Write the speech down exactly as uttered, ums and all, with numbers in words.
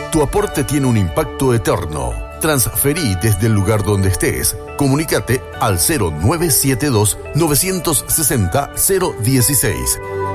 Tu aporte tiene un impacto eterno. Transferí desde el lugar donde estés. Comunícate al cero nueve siete dos, nueve seis cero, cero uno seis.